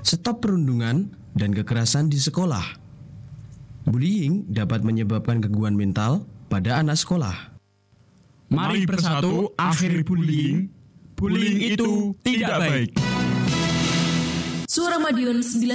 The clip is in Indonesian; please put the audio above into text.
Stop perundungan dan kekerasan di sekolah. Bullying dapat menyebabkan gangguan mental pada anak sekolah. Mari bersatu akhiri bullying. Bullying itu tidak baik. Suara Madiun 9